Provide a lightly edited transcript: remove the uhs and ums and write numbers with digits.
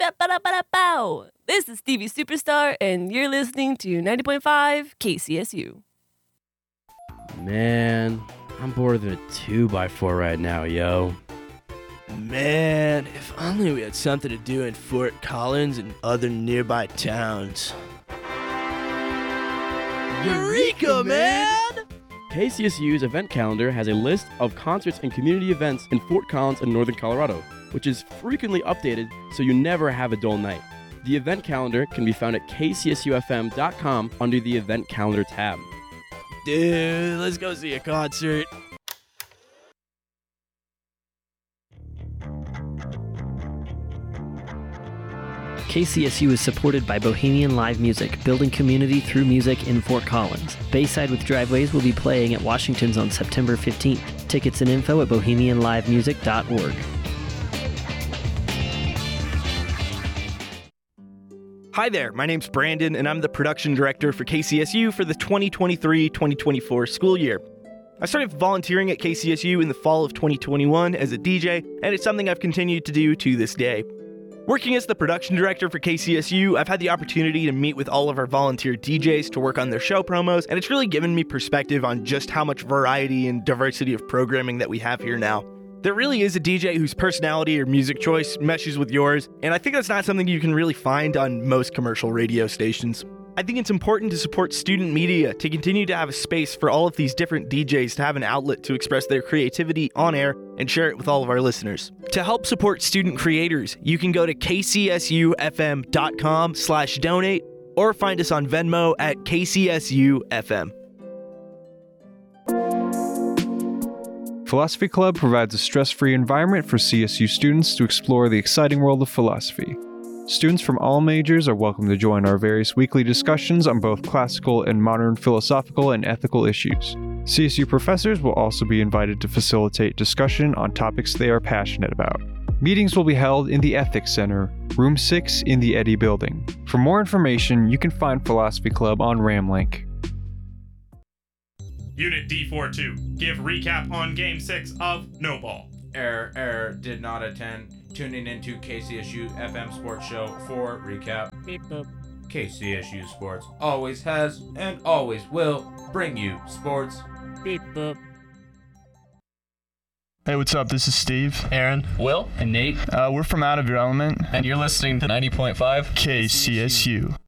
Bow. This is Stevie Superstar, and you're listening to 90.5 KCSU. Man, I'm bored of a 2x4 right now, yo. Man, if only we had something to do in Fort Collins and other nearby towns. Eureka, man! KCSU's event calendar has a list of concerts and community events in Fort Collins and Northern Colorado, which is frequently updated so you never have a dull night. The event calendar can be found at kcsufm.com under the event calendar tab. Dude, let's go see a concert. KCSU is supported by Bohemian Live Music, building community through music in Fort Collins. Bayside with Driveways will be playing at Washington's on September 15th. Tickets and info at bohemianlivemusic.org. Hi there, my name's Brandon, and I'm the production director for KCSU for the 2023-2024 school year. I started volunteering at KCSU in the fall of 2021 as a DJ, and it's something I've continued to do to this day. Working as the production director for KCSU, I've had the opportunity to meet with all of our volunteer DJs to work on their show promos, and it's really given me perspective on just how much variety and diversity of programming that we have here now. There really is a DJ whose personality or music choice meshes with yours, and I think that's not something you can really find on most commercial radio stations. I think it's important to support student media to continue to have a space for all of these different DJs to have an outlet to express their creativity on air and share it with all of our listeners. To help support student creators, you can go to kcsufm.com/donate or find us on Venmo at KCSUFM. Philosophy Club provides a stress-free environment for CSU students to explore the exciting world of philosophy. Students from all majors are welcome to join our various weekly discussions on both classical and modern philosophical and ethical issues. CSU professors will also be invited to facilitate discussion on topics they are passionate about. Meetings will be held in the Ethics Center, Room 6 in the Eddy Building. For more information, you can find Philosophy Club on Ramlink. Unit D42, give recap on Game 6 of No Ball. Error, did not attend. Tuning into KCSU FM Sports Show for recap. Beep boop. KCSU Sports always has and always will bring you sports. Beep boop. Hey, what's up? This is Steve, Aaron, Will, and Nate. We're from Out of Your Element, and you're listening to 90.5 KCSU.